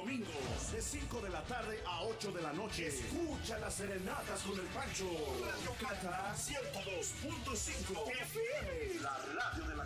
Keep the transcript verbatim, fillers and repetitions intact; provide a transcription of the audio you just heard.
domingos, de cinco de la tarde a ocho de la noche. Escucha las serenatas con el Pancho. Radio Cata ciento dos punto cinco F M, la radio de la